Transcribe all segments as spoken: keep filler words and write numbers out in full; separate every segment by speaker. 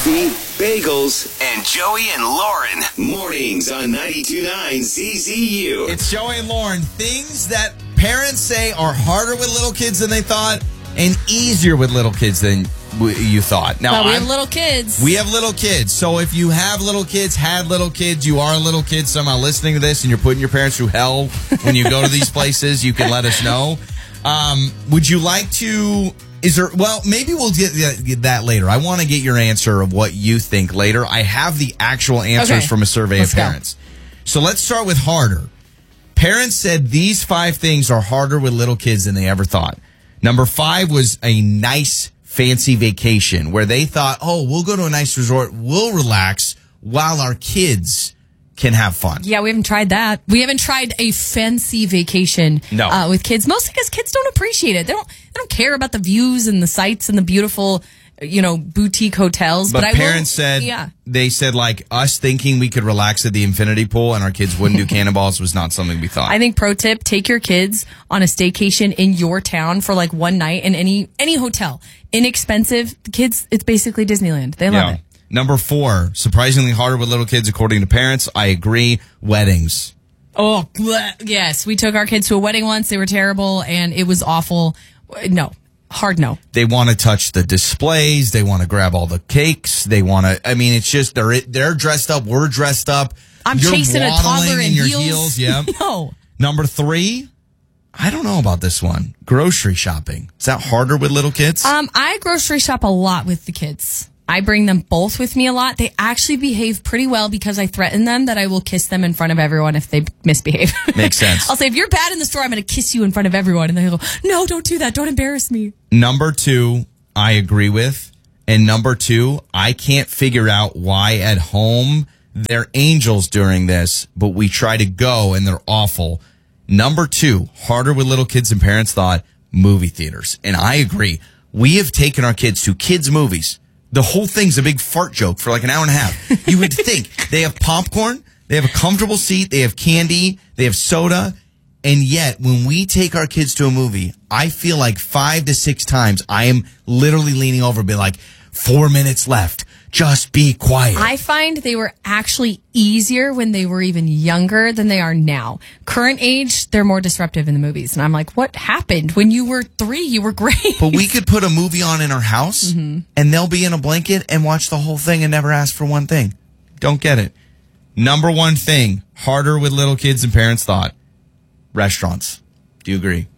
Speaker 1: Coffee, bagels, and Joey and Lauren. Mornings on ninety-two point nine Z Z U.
Speaker 2: It's Joey and Lauren. Things that parents say are harder with little kids than they thought and easier with little kids than w- you thought. Now,
Speaker 3: Well, we
Speaker 2: I'm-
Speaker 3: have little kids.
Speaker 2: We have little kids. So if you have little kids, had little kids, you are a little kid somehow listening to this and you're putting your parents through hell when you go to these places, you can let us know. Um, would you like to... Is there, well, maybe we'll get, get that later. I want to get your answer of what you think later. I have the actual answers
Speaker 3: Okay.
Speaker 2: from a survey
Speaker 3: Let's
Speaker 2: of
Speaker 3: go.
Speaker 2: parents. So let's start with harder. Parents said these five things are harder with little kids than they ever thought. Number five was a nice, fancy vacation where they thought, oh, we'll go to a nice resort, we'll relax while our kids can have fun.
Speaker 3: Yeah, we haven't tried that. We haven't tried a fancy vacation
Speaker 2: No.
Speaker 3: uh, with kids, mostly because kids don't appreciate it. They don't. They don't care about the views and the sights and the beautiful, you know, boutique hotels.
Speaker 2: But,
Speaker 3: But, I
Speaker 2: parents
Speaker 3: will,
Speaker 2: said,
Speaker 3: yeah.
Speaker 2: they said like us thinking we could relax at the infinity pool and our kids wouldn't do cannonballs was not something we thought.
Speaker 3: I think pro tip: take your kids on a staycation in your town for like one night in any any hotel. Inexpensive. The kids, it's basically Disneyland. They love
Speaker 2: Yeah.
Speaker 3: it.
Speaker 2: Number four, surprisingly harder with little kids, according to parents. I agree. Weddings.
Speaker 3: Oh, bleh. Yes. We took our kids to a wedding once. They were terrible and it was awful. No. Hard no.
Speaker 2: They want to touch the displays. They want to grab all the cakes. They want to, I mean, it's just, they're they're dressed up. We're dressed up.
Speaker 3: I'm
Speaker 2: You're
Speaker 3: chasing a
Speaker 2: waddling
Speaker 3: toddler in
Speaker 2: in your
Speaker 3: heels.
Speaker 2: heels. Yeah.
Speaker 3: No.
Speaker 2: Number three, I don't know about this one. Grocery shopping. Is that harder with little kids?
Speaker 3: Um, I grocery shop a lot with the kids. I bring them both with me a lot. They actually behave pretty well because I threaten them that I will kiss them in front of everyone if they misbehave.
Speaker 2: Makes sense.
Speaker 3: I'll say, if you're bad in the store, I'm going to kiss you in front of everyone. And they'll go, no, don't do that. Don't embarrass me.
Speaker 2: Number two, I agree with. And number two, I can't figure out why at home they're angels during this, but we try to go and they're awful. Number two, harder with little kids than parents thought, movie theaters. And I agree. We have taken our kids to kids' movies. The whole thing's a big fart joke for like an hour and a half. You would think they have popcorn, they have a comfortable seat, they have candy, they have soda. And yet, when we take our kids to a movie, I feel like five to six times I am literally leaning over and being like, four minutes left. Just be quiet.
Speaker 3: I find they were actually easier when they were even younger than they are now. Current age, they're more disruptive in the movies. And I'm like, what happened? When you were three, you were great.
Speaker 2: But we could put a movie on in our house
Speaker 3: Mm-hmm.
Speaker 2: and they'll be in a blanket and watch the whole thing and never ask for one thing. Don't get it. Number one thing, harder with little kids than parents thought. Restaurants. Do you agree?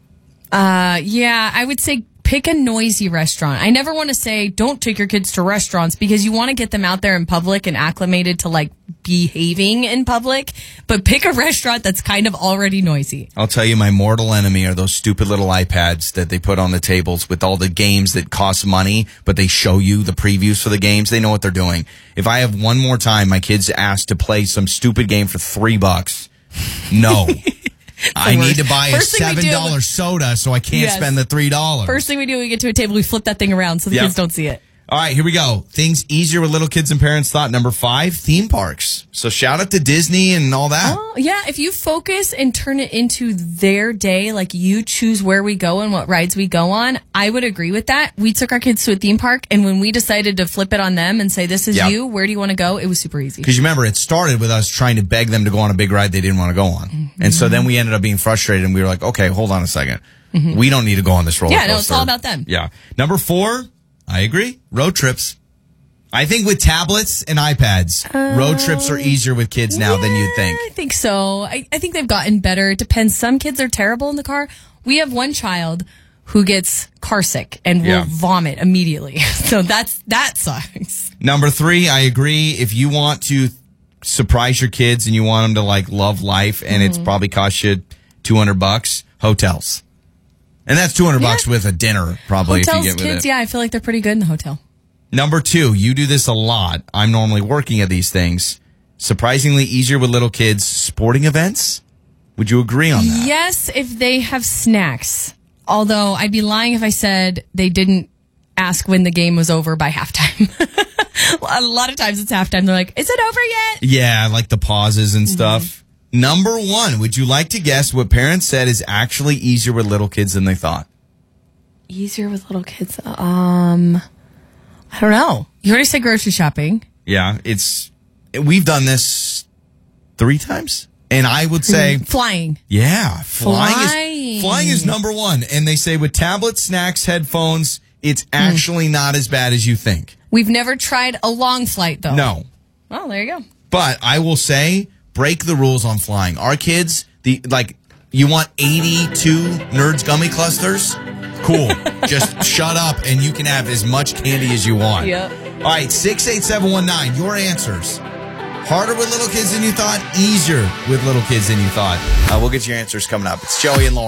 Speaker 3: Uh, yeah, I would say pick a noisy restaurant. I never want to say don't take your kids to restaurants because you want to get them out there in public and acclimated to like behaving in public, but pick a restaurant that's kind of already noisy.
Speaker 2: I'll tell you, my mortal enemy are those stupid little iPads that they put on the tables with all the games that cost money, but they show you the previews for the games. They know what they're doing. If I have one more time my kids asked to play some stupid game for three bucks, no. I
Speaker 3: worst.
Speaker 2: need to buy
Speaker 3: First
Speaker 2: a
Speaker 3: thing we do-
Speaker 2: seven dollar soda so I can't
Speaker 3: Yes.
Speaker 2: spend the three dollars.
Speaker 3: First thing we do when we get to a table, we flip that thing around so the
Speaker 2: Yep.
Speaker 3: kids don't see it.
Speaker 2: All right, here we go. Things easier with little kids and parents thought. Number five, theme parks. So shout out to Disney and all that.
Speaker 3: Oh, yeah. If you focus and turn it into their day, like you choose where we go and what rides we go on, I would agree with that. We took our kids to a theme park, and when we decided to flip it on them and say, this is
Speaker 2: Yep.
Speaker 3: you, where do you want to go? It was super easy.
Speaker 2: Because you remember, it started with us trying to beg them to go on a big ride they didn't want to go on.
Speaker 3: Mm-hmm.
Speaker 2: And so then we ended up being frustrated and we were like, okay, hold on a second. We don't need to go on this roller
Speaker 3: Yeah,
Speaker 2: coaster.
Speaker 3: no, it's all about them.
Speaker 2: Yeah. Number four, I agree. Road trips. I think with tablets and iPads, road trips are easier with kids now than you'd think.
Speaker 3: I think so. I, I think they've gotten better. It depends. Some kids are terrible in the car. We have one child who gets car sick and will
Speaker 2: Yeah.
Speaker 3: vomit immediately. So that's that sucks.
Speaker 2: Number three, I agree. If you want to surprise your kids and you want them to like love life and it's probably cost you two hundred bucks, hotels. And that's two hundred
Speaker 3: Yeah.
Speaker 2: bucks with a dinner probably
Speaker 3: Hotels,
Speaker 2: if you get with
Speaker 3: kids,
Speaker 2: it.
Speaker 3: yeah, I feel like they're pretty good in the hotel.
Speaker 2: Number two, you do this a lot. I'm normally working at these things. Surprisingly easier with little kids. Sporting events? Would you agree on that?
Speaker 3: Yes, if they have snacks. Although I'd be lying if I said they didn't ask when the game was over by halftime. A lot of times it's halftime. They're like, is it over yet?
Speaker 2: Yeah, like the pauses and stuff. Number one, would you like to guess what parents said is actually easier with little kids than they thought?
Speaker 3: Easier with little kids. Um, I don't know. You already said grocery shopping.
Speaker 2: Yeah, it's we've done this three times, and I would say
Speaker 3: flying.
Speaker 2: Yeah, flying,
Speaker 3: Flying.
Speaker 2: is flying is number one. And they say with tablets, snacks, headphones, it's actually mm. not as bad as you think.
Speaker 3: We've never tried a long flight though.
Speaker 2: No.
Speaker 3: Oh, there you go.
Speaker 2: But I will say, break the rules on flying. Our kids, the like, you want eighty-two Nerds gummy clusters? Cool. Just shut up and you can have as much candy as you want.
Speaker 3: Yep.
Speaker 2: All right, six eight seven one nine, your answers. Harder with little kids than you thought, easier with little kids than you thought. Uh, we'll get your answers coming up. It's Joey and Lauren.